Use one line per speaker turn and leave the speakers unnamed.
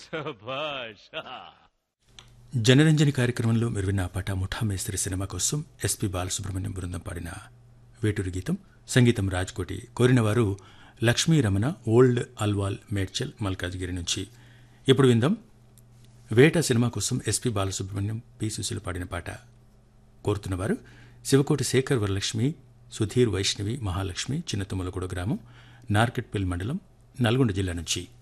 శభాష్.
జనరంజని కార్యక్రమంలో మీరు విన్న ఆ పాట ముఠా మేస్త్రి సినిమా కోసం ఎస్పి బాలసుబ్రహ్మణ్యం బృందం పాడిన వేటూరి గీతం. సంగీతం రాజ్కోటి. కోరిన వారు లక్ష్మీ రమణ, ఓల్డ్ అల్వాల్, మేడ్చల్, మల్కాజ్గిరి నుంచి. ఇప్పుడు విందాం వేట సినిమా కోసం ఎస్పి బాలసుబ్రహ్మణ్యం, పి సుశీల పాడిన పాట. కోరుతున్నవారు శివకోటి శేఖర్, వరలక్ష్మి, సుధీర్, వైష్ణవి, మహాలక్ష్మి, చిన్నతుమ్మలగూడ గ్రామం, నార్కెట్పల్లి మండలం, నల్గొండ జిల్లా నుంచి.